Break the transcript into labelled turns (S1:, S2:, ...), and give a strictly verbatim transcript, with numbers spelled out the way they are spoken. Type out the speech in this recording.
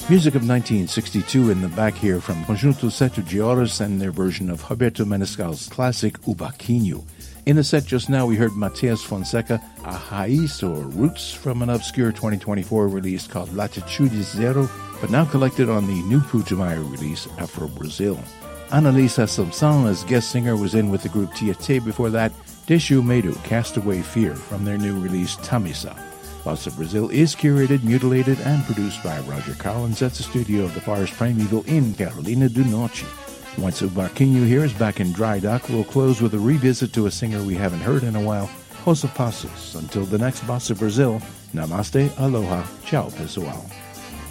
S1: Music of nineteen sixty-two in the back here from Conjunto Sete de Horas and their version of Roberto Menescal's classic O Barquinho. In the set just now, we heard Matias Fonseca, A Raiz, or Roots, from an obscure twenty twenty-four release called Latitude Zero, but now collected on the new Putumayo release, Afro Brazil. Annalisa Assumpção, as guest singer, was in with the group Tietê before that. Deshu Medu, Cast Away Fear, from their new release, Tamisa. Bossa Brazil is curated, mutilated, and produced by Roger Collins at the studio of the Forest Primeval in Carolina do Norte. Once O Barquinho here is back in dry dock, we'll close with a revisit to a singer we haven't heard in a while, Rosa Passos. Until the next Bossa Brazil, namaste, aloha, ciao pessoal.